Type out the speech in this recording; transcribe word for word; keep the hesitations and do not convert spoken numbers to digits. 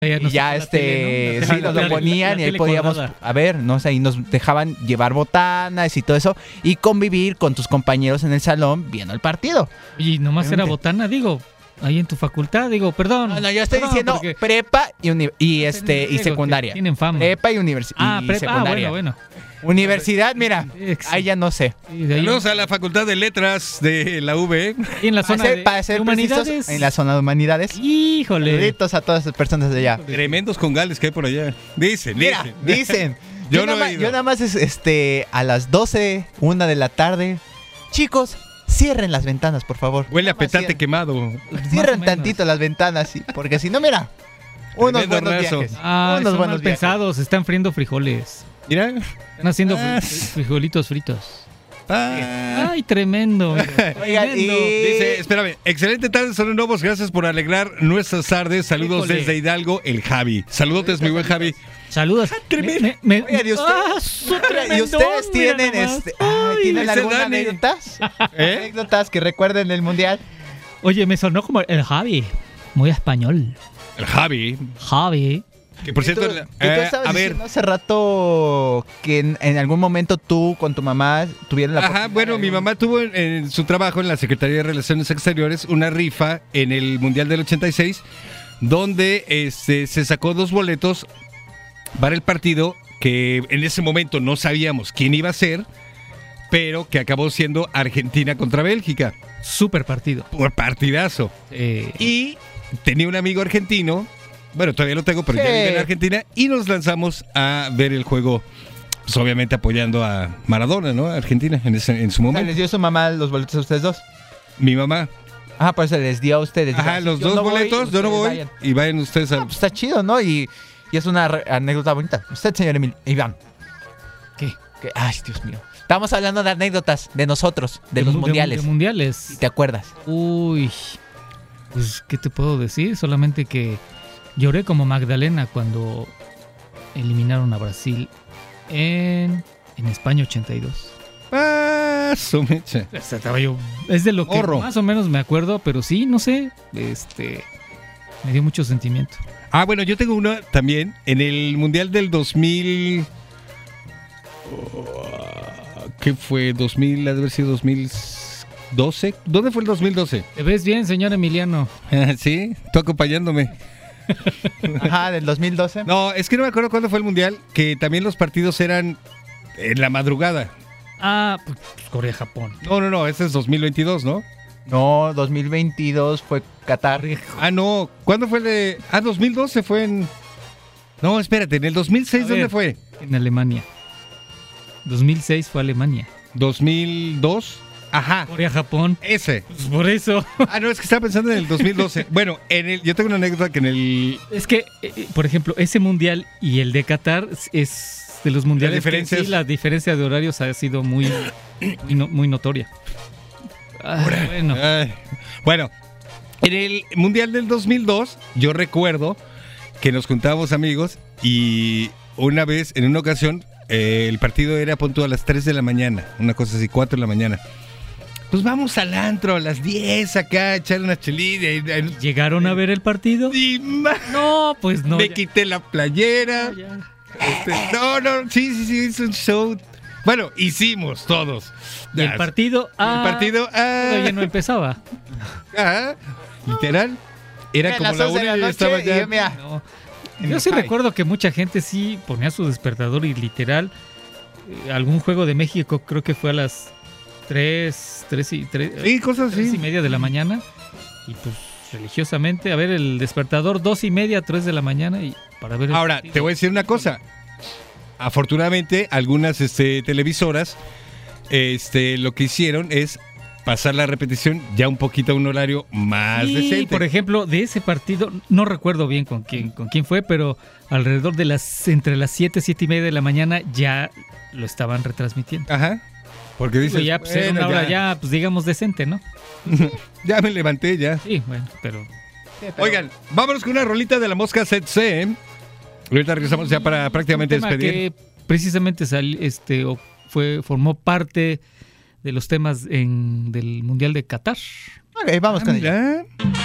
Y ya este, tele, ¿no? Sí, nos lo ponían y ahí podíamos, a ver, no sé, y nos dejaban llevar botanas y todo eso y convivir con tus compañeros en el salón viendo el partido. Y nomás Realmente. Era botana, digo, ahí en tu facultad, digo, perdón. No, no, yo estoy perdón, diciendo porque... prepa y, uni- y este y secundaria. Tienen fama. Prepa y universidad. Ah, y prepa, secundaria. Ah, bueno, bueno. Universidad, mira, ahí ya no sé. Saludos a la Facultad de Letras de la U V. Y en la zona para ser, de, para ser de humanidades. En la zona de humanidades. Híjole. Saluditos a todas las personas de allá. Tremendos congales que hay por allá. Dicen, mira, dicen. Dicen. yo, yo, no nada más, yo nada más es este a las doce, una de la tarde. Chicos, cierren las ventanas, por favor. Huele a petate cierren. quemado. Cierren tantito las ventanas, sí, porque si no, mira. Unos Tremendo buenos razo. viajes. Ah, unos son buenos mal viajes. pensados, están friendo frijoles. Mira. Están haciendo ah. frijolitos fritos. Ah. Ay, tremendo. Oiga, y... Dice, espérame, excelente tarde, son nuevos, gracias por alegrar nuestras tardes. Saludos Híjole. Desde Hidalgo, el Javi. Saludotes, mi buen Javi. Saludos. Tremendo. Me, me, Oiga, ¿y, usted, ah, ¿y ustedes tienen este, ay, ¿tienen alguna anécdotas? ¿Eh? Anécdotas que recuerden el mundial. Oye, me sonó como el Javi, muy español. El Javi. Javi. Que por cierto, tú, eh, tú estabas a ver, hace rato que en, en algún momento tú con tu mamá tuvieron la Ajá, bueno, mi mamá tuvo en, en su trabajo en la Secretaría de Relaciones Exteriores una rifa en el Mundial del ochenta y seis donde este, se sacó dos boletos para el partido que en ese momento no sabíamos quién iba a ser, pero que acabó siendo Argentina contra Bélgica. Súper partido. Por partidazo. Eh... Y tenía un amigo argentino. Bueno, todavía lo tengo, pero sí. Ya vive en Argentina. Y nos lanzamos a ver el juego, pues obviamente apoyando a Maradona, ¿no? Argentina, en, ese, en su momento. ¿Les dio su mamá los boletos a ustedes dos? Mi mamá. Ah, pues se les dio a ustedes. Ajá, Digo, los dos no boletos, voy, yo no voy. Vayan. Y vayan ustedes a... No, pues está chido, ¿no? Y, y es una re- anécdota bonita. Usted, señor Emil, Iván. ¿Qué? ¿Qué? Ay, Dios mío. Estamos hablando de anécdotas de nosotros, de, de los de, mundiales. De mundiales. Si te acuerdas. Uy, pues, ¿qué te puedo decir? Solamente que lloré como Magdalena cuando eliminaron a Brasil en, en España ochenta y dos. Ah, su mecha. Es de lo que Horro. más o menos me acuerdo, pero sí, no sé, este, me dio mucho sentimiento. Ah, bueno, yo tengo uno también en el Mundial del dos mil... ¿Qué fue? ¿dos mil? ¿Ha de haber sido dos mil doce? ¿Dónde fue el dos mil doce? ¿Te ves bien, señor Emiliano? Sí, tú acompañándome. Ajá, del dos mil doce. No, es que no me acuerdo cuándo fue el Mundial, que también los partidos eran en la madrugada. Ah, pues Corea-Japón. No, no, no, ese es dos mil veintidós, ¿no? No, dos mil veintidós fue Qatar. Ah, no, ¿cuándo fue el de...? Ah, dos mil doce fue en... No, espérate, ¿en el dos mil seis dónde fue? En Alemania. dos mil seis fue Alemania. ¿dos mil dos? Ajá. Corea-Japón. Ese. Pues por eso. Ah, no, es que estaba pensando en el dos mil doce. Bueno, en el, yo tengo una anécdota que en el... Es que, eh, por ejemplo, ese mundial y el de Qatar es de los mundiales. Las diferencias. Que sí, la diferencia de horarios ha sido muy, muy, no, muy notoria. Ah, bueno. Ay. Bueno, en el mundial del dos mil dos, yo recuerdo que nos juntábamos amigos y una vez, en una ocasión, eh, el partido era punto a las tres de la mañana, una cosa así, cuatro de la mañana. Pues vamos al antro a las diez acá, a echar una chelita. ¿Llegaron a ver el partido? Sí, ma- No, pues no. Me ya. quité la playera. No, ya. Este, no, no, sí, sí, sí, es un show. Bueno, hicimos todos. ¿Y el partido? Ah, el partido, ah, todavía no empezaba. ah, literal. Era como la una y yo estaba ya. No. Yo sí recuerdo que mucha gente sí ponía su despertador y literal, eh, algún juego de México creo que fue a las tres, tres y, tres, Sí, cosas tres así. y media de la mañana y pues religiosamente a ver el despertador dos y media, tres de la mañana y para ver el Ahora, partido. te voy a decir una cosa. Afortunadamente, algunas este, televisoras este, lo que hicieron es pasar la repetición ya un poquito a un horario más Sí, decente. por ejemplo, de ese partido, no recuerdo bien con quién, con quién fue, pero alrededor de las, entre las siete, siete y media de la mañana ya lo estaban retransmitiendo. Ajá. Porque dices, Digo, ya, pues, era bueno, una hora ya. ya, pues digamos, decente, ¿no? Ya me levanté ya. Sí, bueno, pero... Sí, pero- Oigan, vámonos con una rolita de la Mosca Z C. Ahorita regresamos ya para prácticamente un tema despedir. que precisamente sal, este, o fue, formó parte de los temas en, del Mundial de Qatar. Ok, vamos Ah, con ella. mira.